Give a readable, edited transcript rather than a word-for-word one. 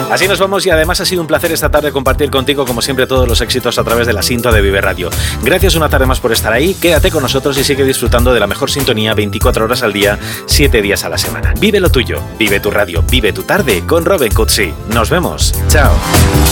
Así nos vamos y además ha sido un placer esta tarde compartir contigo, como siempre, todos los éxitos a través de la Sinto de Vive Radio. Gracias una tarde más por estar ahí, quédate con nosotros y sigue disfrutando de la mejor sintonía 24 horas al día, 7 días a la semana. Vive lo tuyo, vive tu radio, vive tu tarde con Robin Cutsi. Nos vemos. Chao.